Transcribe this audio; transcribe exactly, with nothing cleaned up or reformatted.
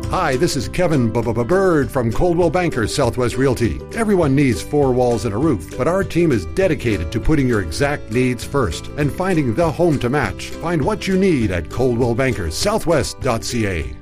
Hi, this is Kevin Bird from Coldwell Banker Southwest Realty. Everyone needs four walls and a roof, but our team is dedicated to putting your exact needs first and finding the home to match. Find what you need at coldwell banker southwest dot c a.